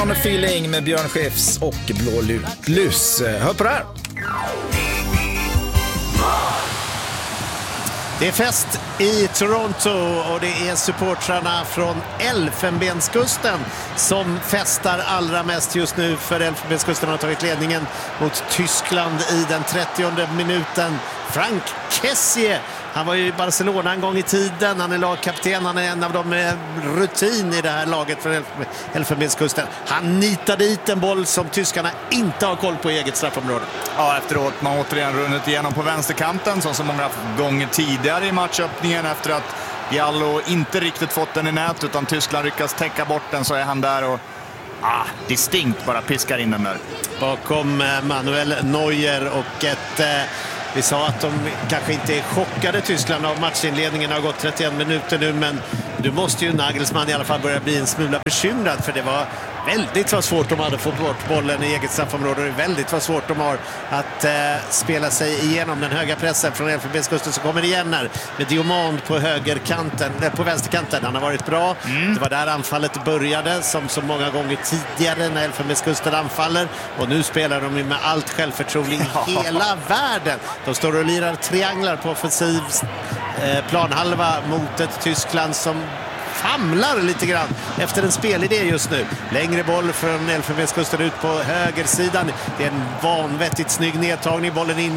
On a feeling med Björn Skifs och Blå Lus. Hör på det här. Det är fest i Toronto och det är supportrarna från Elfenbenskusten som festar allra mest just nu, för Elfenbenskusten har tagit ledningen mot Tyskland i den 30:e minuten. Frank Kessie, han var ju i Barcelona en gång i tiden, han är lagkapten, han är en av dem med rutin i det här laget för Elfenbenskusten. Han nitar dit en boll som tyskarna inte har koll på i eget straffområde. Ja, efteråt man återigen runnit igenom på vänsterkanten som så många gånger tidigare i matchöppningen, efter att Diallo inte riktigt fått den i nät utan Tyskland lyckas täcka bort den, så är han där och distinkt bara piskar in den där. Bakom Manuel Neuer och vi sa att de kanske inte är chockade, Tyskland, av matchinledningen. Har gått 31 minuter nu, men du måste ju Nagelsmann i alla fall börja bli en smula bekymrad, för det var väldigt vad svårt de hade fått bort bollen i eget straffområde. Det är väldigt vad svårt de har att spela sig igenom den höga pressen från Elfenbenskusten som kommer igen här med Diomand på högerkanten, på vänsterkanten. Han har varit bra. Det var där anfallet började, som så många gånger tidigare när Elfenbenskusten anfaller, och nu spelar de med allt självförtroende i hela världen. De står och lirar trianglar på offensiv planhalva mot ett Tyskland som famlar lite grann efter en spelidé just nu. Längre boll från Elfenbenskusten ut på högersidan. Det är en vanvettigt snygg nedtagning. Bollen in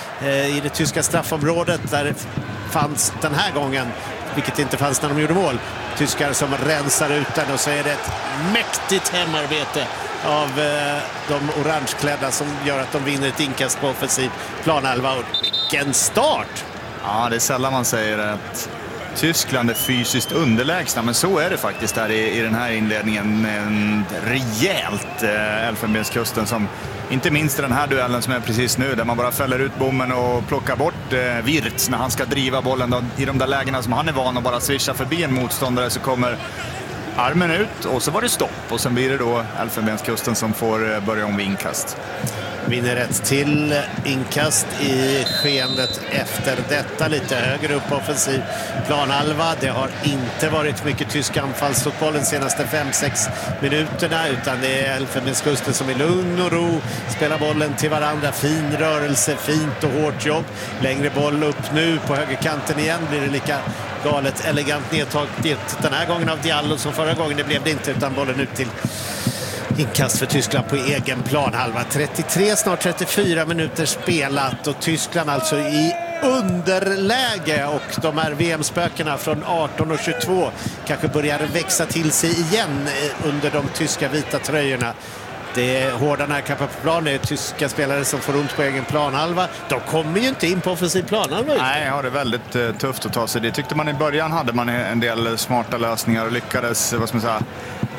i det tyska straffområdet där fanns den här gången, vilket inte fanns när de gjorde mål, tyskar som rensar ut den, och så är det ett mäktigt hemarbete av de orangeklädda som gör att de vinner ett inkast på offensiv planhalva. Och vilken start! Ja, det är sällan man säger att Tyskland är fysiskt underlägsna, men så är det faktiskt här i den här inledningen. En rejält Elfenbenskusten, som inte minst i den här duellen som är precis nu, där man bara fäller ut bommen och plockar bort Wirtz när han ska driva bollen då, i de där lägena som han är van att bara swisha förbi en motståndare, så kommer armen ut och så var det stopp, och sen blir det då Elfenbenskusten som får börja om vid inkast. Vinner rätt till inkast i skeendet efter detta, lite högre upp offensiv planhalva. Det har inte varit mycket tysk anfallsfotboll de senaste 5-6 minuterna, utan det är Elfenbenskusten som i lugn och ro spelar bollen till varandra. Fin rörelse, fint och hårt jobb. Längre boll upp nu på högerkanten igen. Blir det lika galet elegant nedtaget den här gången av Diallo som förra gången. Det blev det inte, utan bollen ut till inkast för Tyskland på egen planhalva. 33, snart 34 minuter spelat, och Tyskland alltså i underläge, och de här VM-spökena från 18 och 22 kanske börjar växa till sig igen under de tyska vita tröjorna. Det är hårda närkampar på plan. Det är tyska spelare som får ont på egen planhalva. De kommer ju inte in på offensiv planhalva. Nej, ja, det är väldigt tufft att ta sig. Det tyckte man i början, hade man en del smarta lösningar och lyckades, vad ska man säga,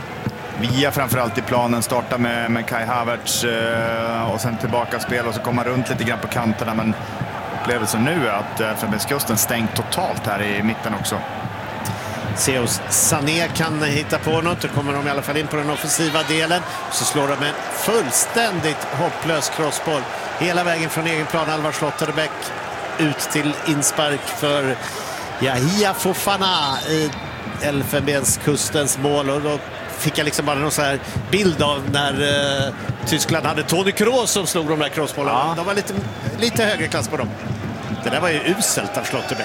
via framförallt i planen starta med Kai Havertz och sen tillbaka spel och så komma runt lite grann på kanterna, men upplevelsen nu är att Elfenbenskusten stängt totalt här i mitten också. Seos Sané kan hitta på något, då kommer de i alla fall in på den offensiva delen, så slår de en fullständigt hopplös crossboll hela vägen från egen planhalva. Schlotterbeck ut till inspark för Yahia Fofana i Elfenbenskustens mål, och då fick jag liksom bara någon så här bild av när Tyskland hade Toni Kroos som slog de där crossbollarna. Ja. De var lite högre klass på dem. Det där var ju uselt av Schlotterbeck.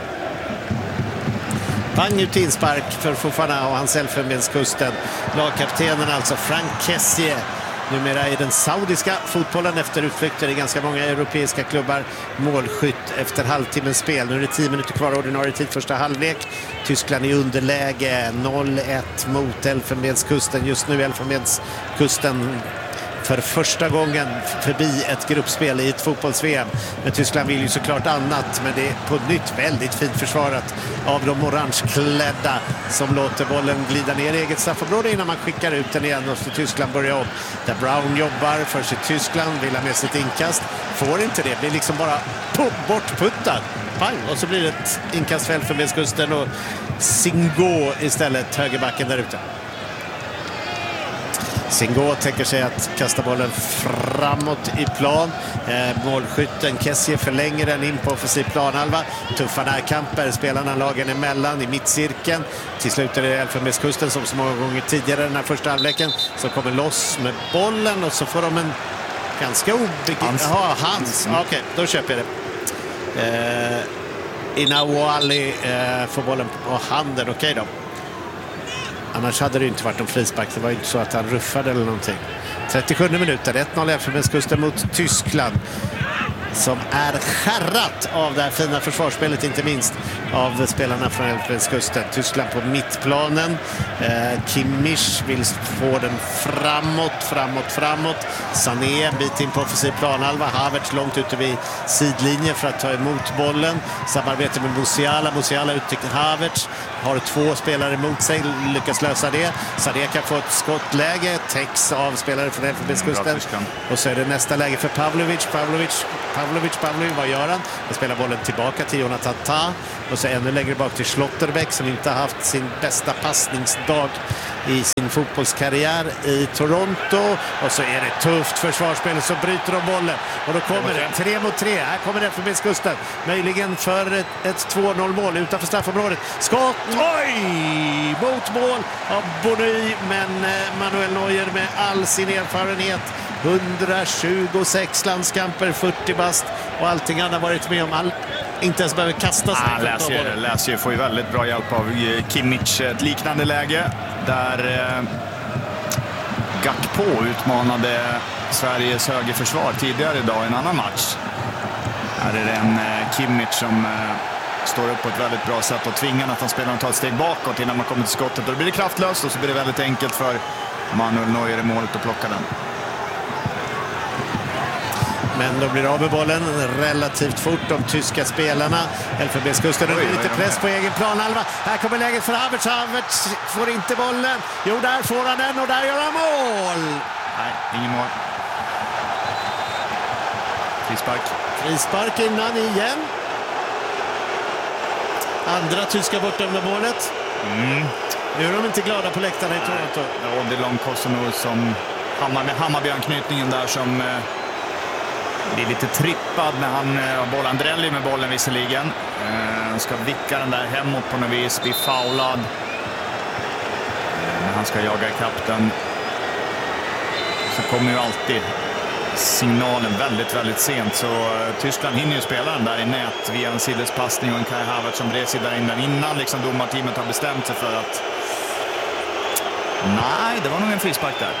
Pang ut inspark för Fofana och hans Elfenbenskusten. Lagkaptenen alltså Frank Kessie, numera i den saudiska fotbollen efter utflykter i ganska många europeiska klubbar. Målskytt efter halvtimmens spel. Nu är det 10 minuter kvar ordinarie tid första halvlek. Tyskland i underläge 0-1 mot Elfenbenskusten. Just nu Elfenbenskusten för första gången förbi ett gruppspel i ett fotbolls-VM. Men Tyskland vill ju såklart annat, men det är på nytt väldigt fint försvarat av de orangeklädda som låter bollen glida ner i eget straffområde innan man skickar ut den igen, och så Tyskland börjar om. Där Brown jobbar för sig Tyskland, vill ha med sitt inkast, får inte det, blir liksom bara bortputtad. Pang, och så blir det ett inkast för Elfenbenskusten och Singo istället, högerbacken där ute. Singo tänker sig att kasta bollen framåt i plan. Målskytten Kessie förlänger den in på offensiv planhalva. Tuffa närkamper, spelarna lagen emellan i mittcirkeln. Till slut är det Elfenbenskusten som så många gånger tidigare den här första halvleken som kommer loss med bollen och så får de en ganska Hans. Okej, då köper jag det. Inawali får bollen på handen, okej då. Annars hade det inte varit någon frispark. Det var inte så att han ruffade eller någonting. 37 minuter, 1-0 Elfenbenskusten mot Tyskland. Som är skärrat av det här fina försvarsspelet, inte minst av spelarna från Elfenbenskusten. Tyskland på mittplanen. Kimmich vill få den framåt. Sané en bit in på offensiv planhalva. Havertz långt ute vid sidlinjen för att ta emot bollen. Samarbete med Musiala ut till Havertz. Har 2 spelare emot sig, lyckas lösa det. Sané kan få ett skottläge, täcks av spelare från Elfenbenskusten. Och så är det nästa läge för Pavlovic, vad gör han? Han spelar bollen tillbaka till Jonathan Tah. Och så ännu längre bak till Schlotterbeck som inte har haft sin bästa passningsdag i sin fotbollskarriär i Toronto. Och så är det tufft försvarsspel, så bryter de bollen. Och då kommer det 3 mot 3. Här kommer Elfenbenskusten. Möjligen för ett 2-0 mål utanför straffområdet. Skott! Oj! Mot mål av Bonneuil, men Manuel Neuer med all sin erfarenhet. 126 landskamper, 40 bast och allting han har varit med om. Inte ens behöver kasta sig. Läsier får ju väldigt bra hjälp av Kimmich. Ett liknande läge där Gakpo utmanade Sveriges högerförsvar tidigare idag i en annan match. Här är det en Kimmich som står upp på ett väldigt bra sätt och tvingar att han spelar och tar ett steg bakåt innan man kommer till skottet. Då blir det kraftlöst och så blir det väldigt enkelt för Manuel Neuer i målet att plocka den. Men då blir det av med bollen relativt fort, de tyska spelarna. Elfenbenskusten har lite press på egen planhalva. Här kommer läget för Havertz. Havertz får inte bollen. Jo, där får han den och där gör han mål. Nej, ingen mål. Frispark innan igen. Andra tyska bortdömda målet. Nu är de inte glada på läktarna i Toronto. Ja, det är Långkostenor som hamnar med Hammarby-anknytningen där som blir lite trippad när han har bollen. Drelli med bollen visserligen. Ska vicka den där hemåt på något vis. Blir foulad. Men han ska jaga i kapten. Så kommer ju alltid signalen väldigt, väldigt sent. Så Tyskland hinner ju spela den där i nät via en sidledspassning och en Kai Havertz som bredsidar in den innan liksom domarteamet har bestämt sig för att nej, det var nog en frispark där.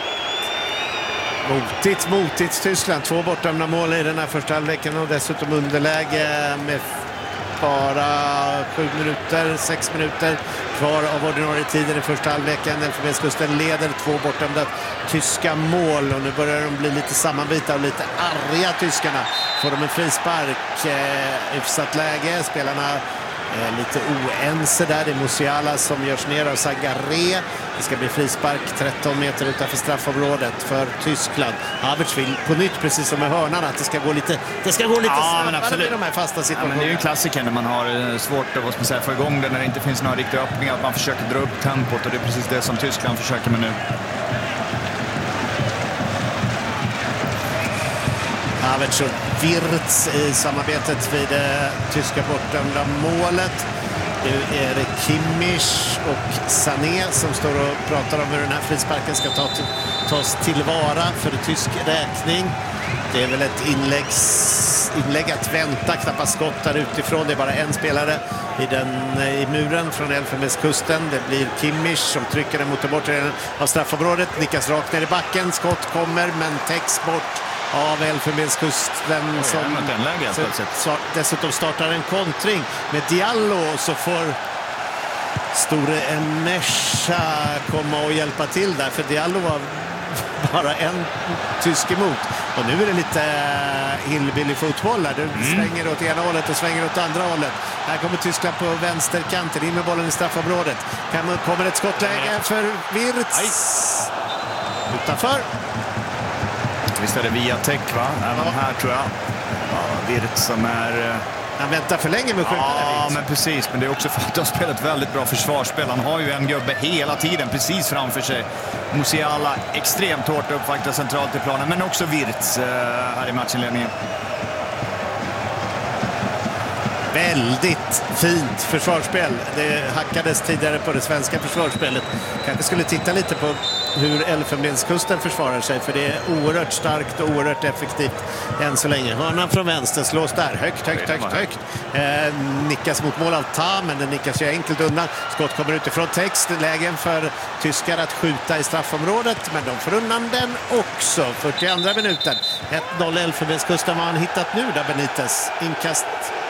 Motigt Tyskland. 2 bortdömda mål i den här första halvleken och dessutom underläge med bara 6 minuter kvar av ordinarie tiden i första halvleken. Elfenbenskusten leder 2 bortdömda tyska mål och nu börjar de bli lite sammanbitna och lite arga tyskarna. Får de en frispark, utsatt läge, spelarna lite oense där. Det är Musiala som görs ner av Zagaré. Det ska bli frispark 13 meter utanför straffområdet för Tyskland. Havertz vill på nytt, precis som med hörnan, att det ska gå lite snabbare med de här fasta situationerna. Ja, men det är ju en klassiker när man har svårt att få igång det, när det inte finns några riktiga öppningar, att man försöker dra upp tempot, och det är precis det som Tyskland försöker med nu. Havertz och Wirtz i samarbetet vid det tyska bortdömda målet. Nu är det Kimmich och Sané som står och pratar om hur den här frisparken ska tas tillvara för tysk räkning. Det är väl ett inlägg att vänta, knappast skott där utifrån. Det är bara en spelare i muren från Elfenbenskusten. Det blir Kimmich som trycker den mot den bortre delen av straffområdet. Nickas rakt ner i backen. Skott kommer men täcks bort av Elfenbenskusten som dessutom startar en kontring med Diallo, och så får Store Enesha komma och hjälpa till där, för Diallo var bara en tysk emot. Och nu är det lite hillbilly fotboll där. Du svänger åt ena hållet och svänger åt andra hållet. Här kommer Tyskland på vänsterkanten, in med bollen i straffområdet. Kommer ett skottläge för Wirtz. Utanför. Visst är det via Tech, va? Även här tror jag. Wirtz som är Han väntar för länge med att skjuta. Ja, men precis. Men det är också för att de har spelat ett väldigt bra försvarsspel. Han har ju en gubbe hela tiden precis framför sig. Musiala extremt hårt uppvaktar centralt i planen, men också Wirtz här i matchinledningen. Väldigt fint försvarsspel. Det hackades tidigare på det svenska försvarsspelet. Kanske skulle titta lite på hur Elfenbenskusten försvarar sig, för det är oerhört starkt och oerhört effektivt än så länge. Hörnan från vänster slås där högt. Nickas mot mål av Ta, men den nickas ju enkelt undan. Skott kommer utifrån text. Lägen för tyskar att skjuta i straffområdet, men de får undan den också. 42 minuten. 1-0 Elfenbenskusten. Vad har han hittat nu där, Benitez? Inkast.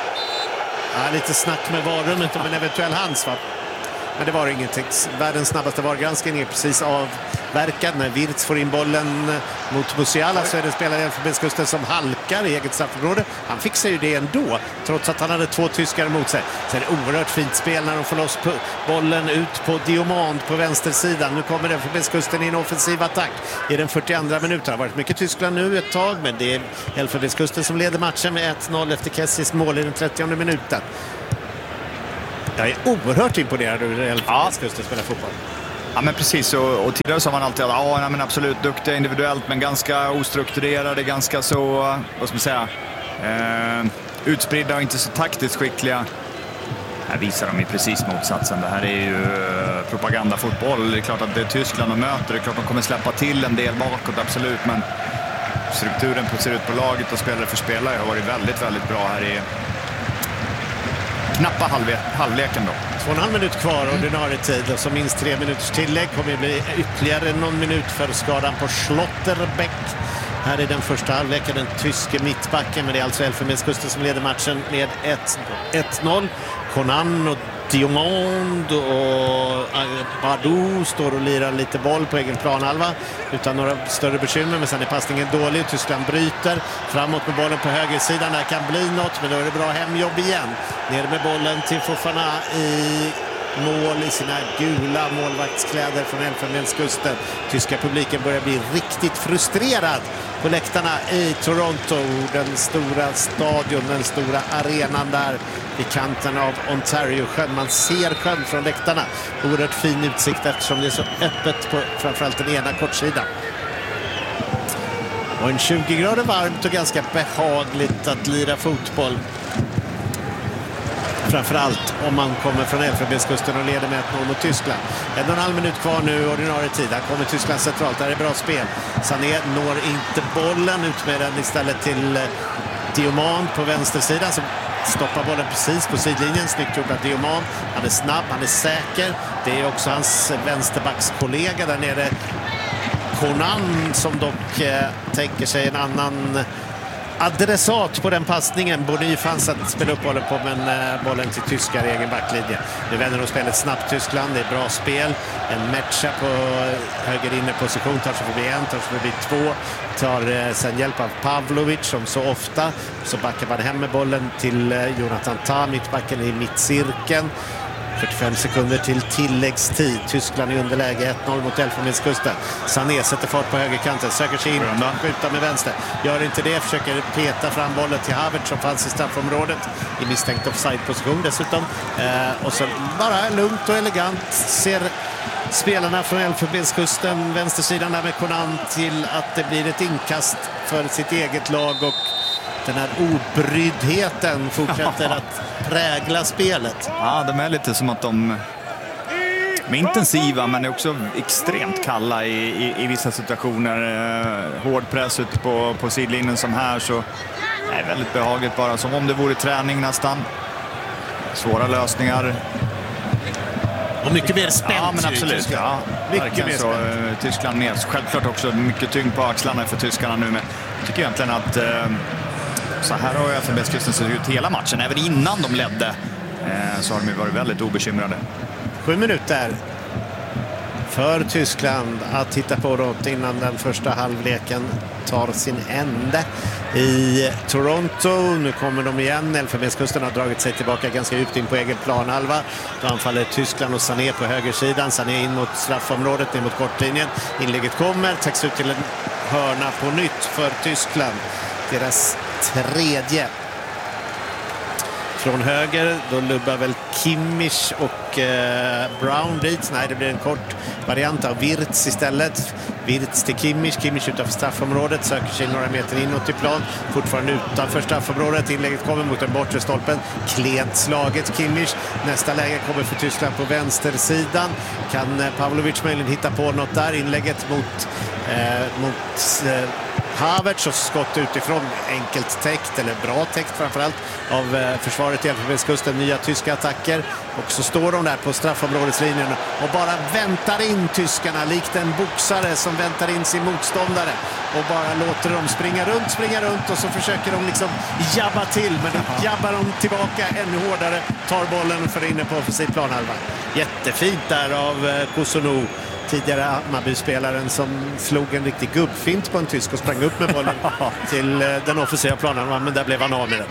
Ja, lite snack med varummet om en eventuell hands, va? Men det var ingenting. Världens snabbaste vargranskning är precis avverkad. När Wirtz får in bollen mot Musiala så är det spelaren i Elfenbenskusten som halkar i eget straffområde. Han fixar ju det ändå, trots att han hade 2 tyskar emot sig. Så är det oerhört fint spel när de får loss bollen ut på Diomand på vänstersidan. Nu kommer Elfenbenskusten i en offensiv attack i den 42 minuten. Det har varit mycket Tyskland nu ett tag, men det är Elfenbenskusten som leder matchen med 1-0 efter Kessis mål i den 30:e minuten. Jag är oerhört imponerad över Elfenbenskusten spelar fotboll. Ja, men precis. Och tidigare sa man alltid att men absolut duktiga individuellt, men ganska ostrukturerade, ganska så, vad ska man säga, utspridda och inte så taktiskt skickliga. Här visar de ju precis motsatsen. Det här är ju propagandafotboll. Det är klart att det är Tyskland de möter. Det är klart att de kommer släppa till en del bakåt, absolut. Men strukturen ser ut på laget och spelare för spelare har varit väldigt, väldigt bra här i knappa halvleken då. 2,5 minut kvar ordinarie tid, och så minst 3 minuters tillägg. Kommer det bli ytterligare någon minut för skadan på Schlotterbeck. Här är den första halvleken, den tyske mittbacken, men det är alltså Elfenbenskusten som leder matchen med 1-0. Conan och Diomand och Badou står och lirar lite boll på egen planhalva utan några större bekymmer, men sen är passningen dålig. Tyskland bryter framåt med bollen på högersidan. Där kan bli något, men då är det bra hemjobb igen. Ner med bollen till Fofana i mål i sina gula målvaktskläder från Elfenbenskusten. Tyska publiken börjar bli riktigt frustrerad på läktarna i Toronto. Den stora stadion, den stora arenan där i kanten av Ontario-sjön. Man ser sjön från läktarna. Oerhört fin utsikt eftersom det är så öppet på framförallt den ena kortsidan. Och en 20 grader varmt och ganska behagligt att lira fotboll. Framförallt om man kommer från Elfenbenskusten och leder med 1-0 mot Tyskland. 1,5 minut kvar nu ordinarie tid. Här kommer Tyskland centralt. Där är bra spel. Sané når inte bollen, ut med den istället till Diomand på vänstersidan som stoppar bollen precis på sidlinjen. Snyggt gjort av Diomand. Han är snabb, han är säker. Det är också hans vänsterbackskollega där nere, Conan, som dock tänker sig en annan adressat på den passningen. Bony fanns att spela upp bollen på, men bollen till tyskar i egen backlinje. Nu vänder de spelet snabbt Tyskland. Det är bra spel. En matcha på höger inne position. Tar sig förbi en, tar sig förbi två. Tar sen hjälp av Pavlovic som så ofta. Så backar man hem med bollen till Jonathan Tah, mittbacken i mittcirkeln. 45 sekunder till tilläggstid. Tyskland i underläge 1-0 mot Elfenbenskusten. Sané sätter fart på högerkanten. Söker sig in, skjuter med vänster. Gör inte det, försöker peta fram bollen till Havertz som fanns i straffområdet. I misstänkt offside-position dessutom. Och så bara lugnt och elegant ser spelarna från Elfenbenskusten, vänstersidan där med Conan, till att det blir ett inkast för sitt eget lag, och den här obryddheten fortsätter att prägla spelet. Ja, de är lite som att de är intensiva, men är också extremt kalla i vissa situationer. Hård press ute på sidlinjen som här, så det är väldigt behagligt, bara som om det vore träning nästan. Svåra lösningar. Och mycket mer spänt. Ja, men absolut. Ja, mycket mer så, Tyskland med. Självklart också mycket tyngd på axlarna för tyskarna nu, men jag tycker egentligen att så här har Elfenbenskusten sett ut hela matchen. Även innan de ledde så har de varit väldigt obekymrade. 7 minuter för Tyskland att hitta på något innan den första halvleken tar sin ände i Toronto. Nu kommer de igen. Elfenbenskusten har dragit sig tillbaka ganska djupt in på egen planhalva. Då anfaller Tyskland och Sané på högersidan. Sané in mot straffområdet, ner mot kortlinjen. Inlägget kommer, täcks ut till en hörna på nytt för Tyskland. Deras tredje. från höger. Då lubbar väl Kimmich och Brown dit. Nej, det blir en kort variant av Wirtz istället. Wirtz till Kimmich. Kimmich utanför straffområdet. Söker sig några meter inåt i plan. Fortfarande utanför straffområdet. Inlägget kommer mot den bortre stolpen. Klent slaget Kimmich. Nästa läge kommer för Tyskland på vänstersidan. Kan Pavlovic möjligen hitta på något där? Inlägget mot Havertz och skott utifrån, enkelt täckt eller bra täckt framförallt av försvaret i Elfenbenskusten. Nya tyska attacker och så står de där på straffområdeslinjen och bara väntar in tyskarna likt en boxare som väntar in sin motståndare och bara låter dem springa runt och så försöker de liksom jabba till, men då jabbar de tillbaka ännu hårdare, tar bollen och för inne på offensiv planhalva. Jättefint där av Kusunu, tidigare Hammarby-spelaren som slog en riktig gubbfint på en tysk och sprang upp med bollen till den offensiva planen, men där blev han av med den.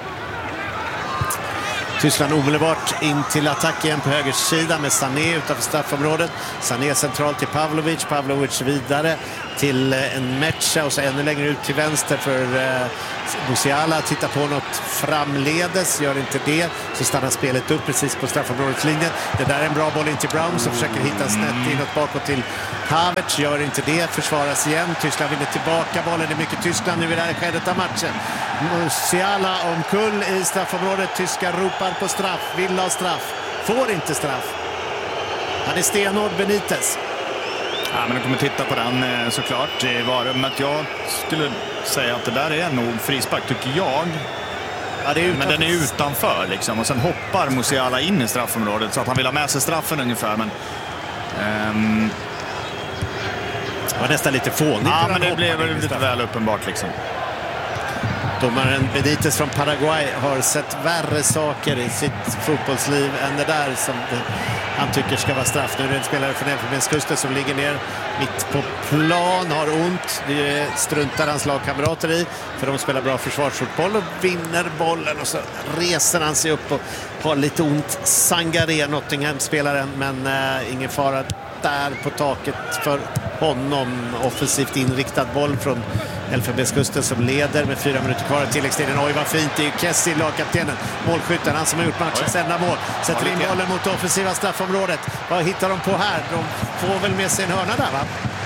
Tyskland omedelbart in till attack igen på högersida med Sané utanför straffområdet. Sané centralt till Pavlovic, Pavlovic vidare till en Mecha och så ännu längre ut till vänster för Musiala. Tittar på något framledes, gör inte det, så stannar spelet upp precis på straffområdeslinjen. Det där är en bra boll in till Brown som försöker hitta snett inåt bakåt till Havertz, gör inte det, försvaras igen. Tyskland vinner tillbaka bollen, det är mycket Tyskland nu i det här skedet av matchen. Musiala omkull i straffområdet, tyskar ropar på straff, vill ha straff, får inte straff. Han är stenhård, Benitez. Ja, men du kommer titta på den såklart i varummet. Jag skulle säga att det där är nog frispark, tycker jag. Ja, det är men den är utanför liksom. Och sen hoppar Musiala in i straffområdet så att han vill ha med sig straffen ungefär. Men, det var nästan lite fånigt. Ja, men det blev lite väl uppenbart liksom. Domaren Benitez från Paraguay har sett värre saker i sitt fotbollsliv än det där som han tycker ska vara straff. Nu är det en spelare från Elfenbenskusten som ligger ner mitt på plan, har ont. Det struntar hans lagkamrater i, för de spelar bra försvarsfotboll och vinner bollen. Och så reser han sig upp och har lite ont. Sangaré, Nottingham-spelaren, men ingen fara där på taket för honom. Offensivt inriktad boll från Elfenbenskusten som leder med 4 minuter kvar i tilläggstiden. Oj, vad fint, det är ju Kessie, lagkaptenen, målskytten, han som har gjort matchens enda mål. Sätter in bollen mot offensiva straffområdet. Vad hittar de på här? De får väl med sig en hörna där, va?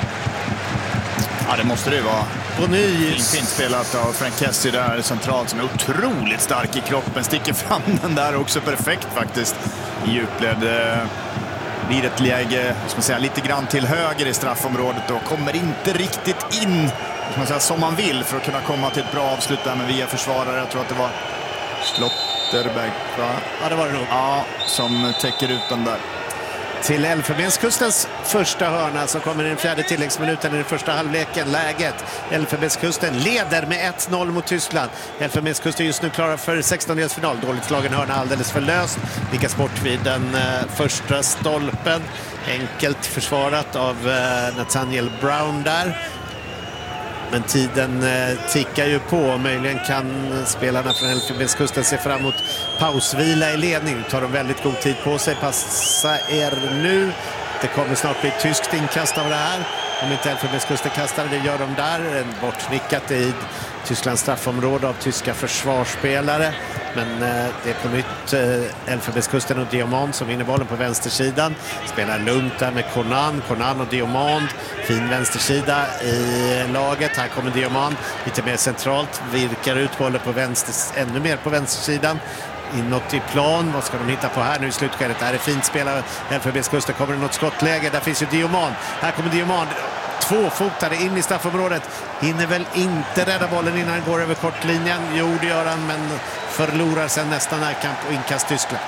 Ja, det måste det ju vara. På ny. Fint spelat av Frank Kessie där centralt, som är otroligt stark i kroppen. Sticker fram den där också perfekt faktiskt i djupled. Blir ett läge, ska man säga, lite grann till höger i straffområdet och kommer inte riktigt in, ska man säga, som man vill för att kunna komma till ett bra avslut där med via försvarare. Jag tror att det var Slotterberg, va? Ja, det var det nog. Ja, som täcker ut den där. Till Elfenbenskustens första hörna som kommer i den 4:e tilläggsminuten i den första halvleken. Läget. Elfenbenskusten leder med 1-0 mot Tyskland. Elfenbenskusten just nu klara för 16-delsfinal. Dåligt slagen hörna, alldeles för löst. Lyckas bort vid den första stolpen. Enkelt försvarat av Nathaniel Brown där. Men tiden tickar ju på. Möjligen kan spelarna från Elfenbenskusten se fram emot pausvila i ledning. Nu tar de väldigt god tid på sig. Passa er nu. Det kommer snart bli ett tyskt inkast av det här. Om inte Elfenbenskusten kastar det, gör de där. En bortnickat i Tysklands straffområde av tyska försvarsspelare. Men det är på nytt Elfenbenskusten och Diomand som vinner bollen på vänstersidan. Spelar lugnt där med Conan och Diomand. Fin vänstersida i laget. Här kommer Diomand lite mer centralt. Virkar ut bollen på ännu mer på vänstersidan. Inåt i plan. Vad ska de hitta på här nu i slutskedet? Det här är fint spelare. Elfenbenskusten, kommer det något skottläge. Där finns ju Diomand. Här kommer Diomand. Tvåfotade in i straffområdet. Hinner väl inte rädda bollen innan han går över kortlinjen. Jo, det gör han, men förlorar sen nästan närkamp och inkast Tyskland.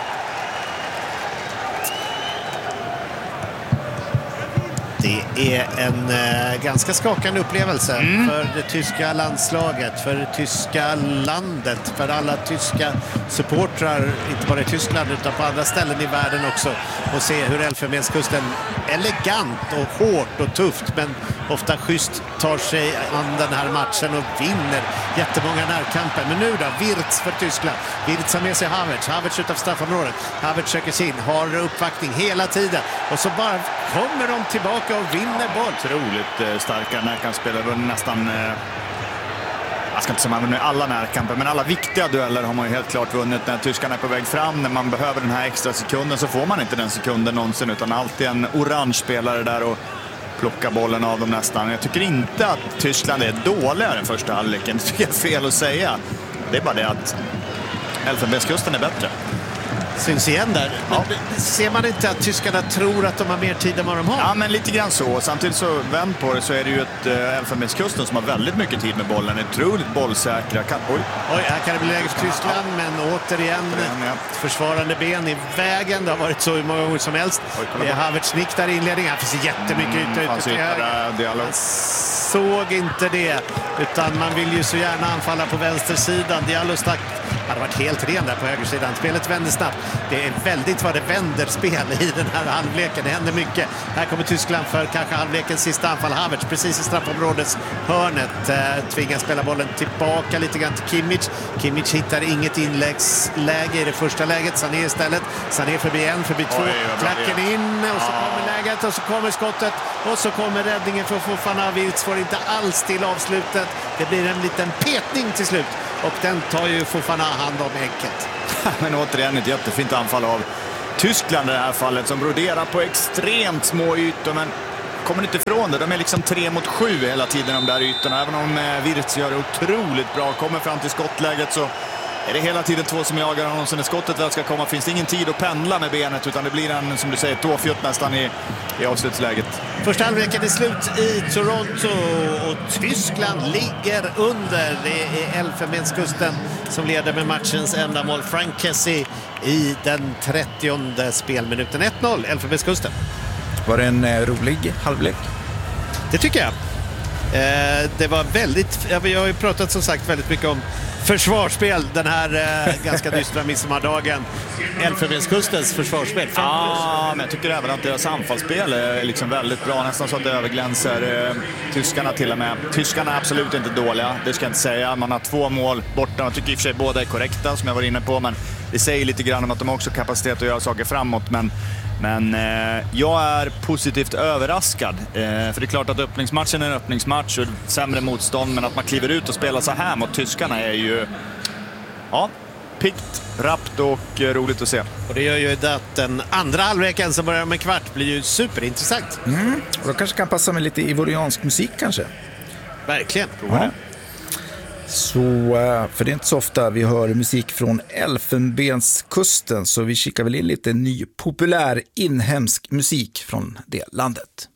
Det är en ganska skakande upplevelse för det tyska landslaget, för det tyska landet, för alla tyska supportrar, inte bara i Tyskland utan på andra ställen i världen också, och se hur Elfenbenskusten elegant och hårt och tufft men ofta schysst tar sig an den här matchen och vinner jättemånga närkamper. Men nu då, Wirtz för Tyskland. Wirtz har med sig Havertz utanför straffområdet. Havertz söker sig in, har uppvaktning hela tiden och så bara kommer de tillbaka och vinner boll. Otroligt starka närkampsspelare, nästan jag ska inte säga man alla närkamper, men alla viktiga dueller har man ju helt klart vunnit. När tyskarna är på väg fram, när man behöver den här extra sekunden, så får man inte den sekunden någonsin, utan alltid en orange spelare där och plocka bollen av dem nästan. Jag tycker inte att Tyskland är dåligare än första halvleken. Det tycker jag är fel att säga. Det är bara det att Elfenbenskusten är bättre. Syns igen där. Ja. Ser man inte att tyskarna tror att de har mer tid än vad de har? Ja, men lite grann så. Samtidigt så vänd på det, så är det ju ett Elfenbenskusten som har väldigt mycket tid med bollen. Otroligt bollsäkra. Oj, här kan det bli läge för Tyskland, men återigen försvarande ben i vägen. Det har varit så många gånger som helst. Det är Havertz nick där i inledningen. Här finns jättemycket yta till höger. Man såg inte det, utan man vill ju så gärna anfalla på vänstersidan. Diallo stack. hade varit helt ren där på högersidan. Spelet vänder snabbt. Det är väldigt vad det vänder spel i den här halvleken. Det händer mycket. Här kommer Tyskland för kanske halvlekens sista anfall. Havertz precis i straffområdets hörnet. Tvingas spela bollen tillbaka lite grann till Kimmich. Kimmich hittar inget inläggsläge i det första läget. Sané istället. Sané förbi två. Klacken in och så kommer läget och så kommer skottet och så kommer räddningen för Fofana. Wirtz får inte alls till avslutet. Det blir en liten petning till slut. Och den tar ju Fofana hand om enkelt. Men återigen ett jättefint anfall av Tyskland i det här fallet, som broderar på extremt små ytor, men kommer inte ifrån det. De är liksom 3 mot 7 hela tiden, de där ytorna. Även om Wirtz gör det otroligt bra, kommer fram till skottläget, så är det hela tiden 2 som jagar honom. Så när skottet väl ska komma finns det ingen tid att pendla med benet, utan det blir en, som du säger, tåfjutt nästan i avslutsläget. Första halvleken är slut i Toronto och Tyskland ligger under. Det är Elfenbenskusten som leder med matchens enda mål. Frank Kessie i den 30:e spelminuten. 1-0 Elfenbenskusten. Var det en rolig halvlek? Det tycker jag. Det var väldigt, jag har ju pratat som sagt väldigt mycket om försvarsspel den här ganska dystra midsommardagen. Elfenbenskustens försvarsspel. Ja, men jag tycker även att deras anfallsspel är liksom väldigt bra. Nästan så att det överglänser tyskarna till och med. Tyskarna är absolut inte dåliga, det ska jag inte säga. Man har 2 mål borta. Jag tycker i och för sig båda är korrekta, som jag var inne på. Men det säger lite grann om att de också har kapacitet att göra saker framåt. Men jag är positivt överraskad. För det är klart att öppningsmatchen är en öppningsmatch och sämre motstånd. Men att man kliver ut och spelar så här mot tyskarna är ju piggt, rappt och roligt att se. Och det gör ju att den andra halvleken som börjar med kvart blir ju superintressant. Och då kanske kan passa med lite ivoriansk musik kanske. Verkligen, prova det. Så, för det är inte så ofta vi hör musik från Elfenbenskusten, så vi kikar väl in lite ny populär inhemsk musik från det landet.